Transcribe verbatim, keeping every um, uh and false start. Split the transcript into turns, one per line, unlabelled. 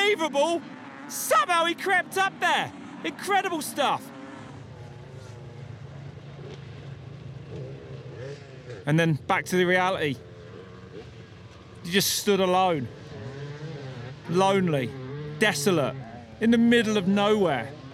Unbelievable! Somehow he crept up there. Incredible stuff. And then back to the reality. You just stood alone. Lonely. Desolate. In the middle of nowhere.